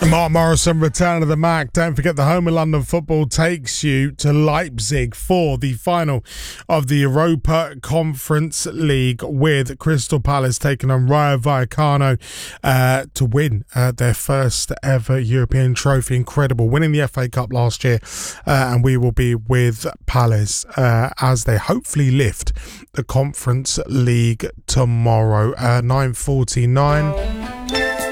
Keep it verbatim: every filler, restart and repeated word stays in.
Mark Morrison, Return of the Mac. Don't forget the home of London football takes you to Leipzig for the final of the Europa Conference League, with Crystal Palace taking on Rayo Vallecano uh, to win uh, their first ever European trophy. Incredible, winning the F A Cup last year, uh, and we will be with Palace uh, as they hopefully lift the Conference League tomorrow. uh, nine forty-nine